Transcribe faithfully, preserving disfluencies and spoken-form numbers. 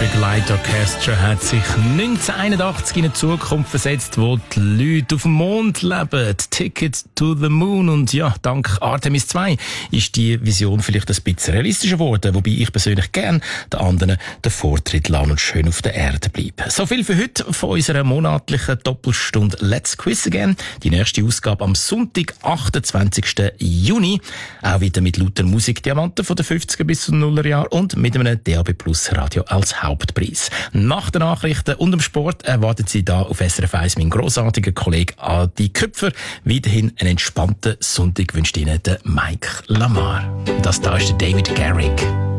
Electric Light Orchestra hat sich neunzehnhunderteinundachtzig in eine Zukunft versetzt, wo die Leute auf dem Mond leben. Ticket to the Moon. Und ja, dank Artemis zwei ist die Vision vielleicht ein bisschen realistischer geworden, wobei ich persönlich gern den anderen den Vortritt lasse und schön auf der Erde bleibe. So viel für heute von unserer monatlichen Doppelstunde Let's Quiz Again. Die nächste Ausgabe am Sonntag, achtundzwanzigsten Juni. Auch wieder mit lauter Musikdiamanten von den fünfziger bis zum Nullerjahr und mit einem D A B Plus Radio als Hauptpreis. Nach den Nachrichten und dem Sport erwartet Sie da auf S R F eins mein grossartiger Kollege Adi Köpfer. Weiterhin einen entspannten Sonntag wünscht Ihnen der Mike Lamar. Das da ist der David Garrick.